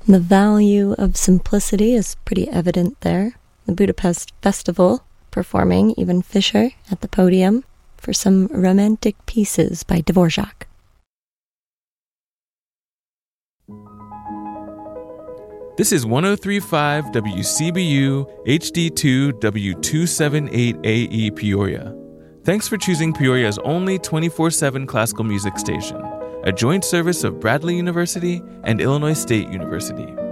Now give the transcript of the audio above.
The value of simplicity is pretty evident there. The Budapest Festival performing Ivan Fischer at the podium for some romantic pieces by Dvorak. This is 103.5 WCBU HD2 W278AE Peoria. Thanks for choosing Peoria's only 24/7 classical music station, a joint service of Bradley University and Illinois State University.